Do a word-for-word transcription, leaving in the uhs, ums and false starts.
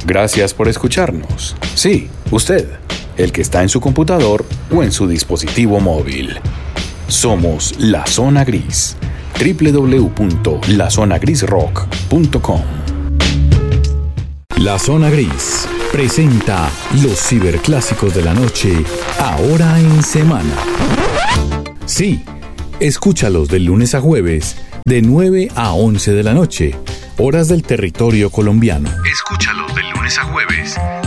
Gracias por escucharnos. Sí, usted, el que está en su computador o en su dispositivo móvil. Somos La Zona Gris. doble u doble u doble u punto la zona gris rock punto com. La Zona Gris presenta los ciberclásicos de la noche, ahora en semana. Sí, escúchalos de lunes a jueves, de nueve a once de la noche, horas del territorio colombiano. Escúchalos de lunes a jueves,